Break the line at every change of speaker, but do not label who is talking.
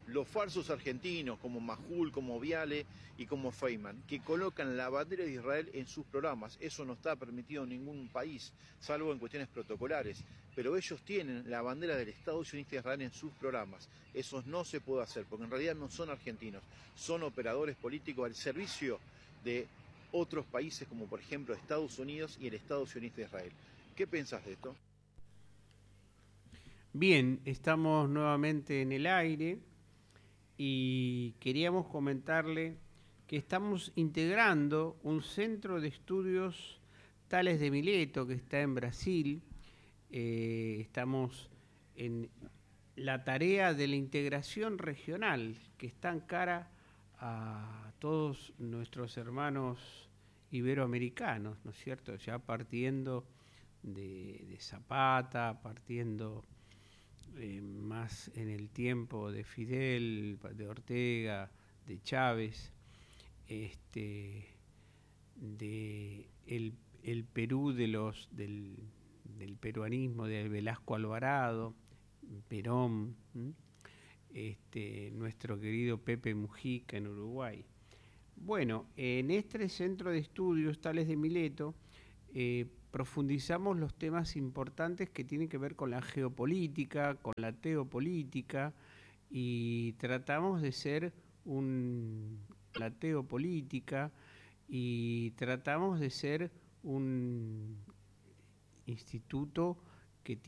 los falsos argentinos como Majul, como Viale y como Feynman, que colocan la bandera de Israel en sus programas. Eso no está permitido en ningún país, salvo en cuestiones protocolares. Pero ellos tienen la bandera del Estado sionista de Israel en sus programas. Eso no se puede hacer, porque en realidad no son argentinos, son operadores políticos al servicio de otros países como por ejemplo Estados Unidos y el Estado sionista de Israel. ¿Qué pensás de esto?
Bien, estamos nuevamente en el aire y queríamos comentarle que estamos integrando un centro de estudios Tales de Mileto que está en Brasil. Estamos en la tarea de la integración regional que está en cara a todos nuestros hermanos iberoamericanos, ¿no es cierto? Ya partiendo de Zapata, partiendo más en el tiempo de Fidel, de Ortega, de Chávez, de el Perú del peruanismo de Velasco Alvarado, Perón, nuestro querido Pepe Mujica en Uruguay. Bueno, en este centro de estudios Tales de Mileto profundizamos los temas importantes que tienen que ver con la geopolítica, con la teopolítica, y tratamos de ser la teopolítica, y tratamos de ser un instituto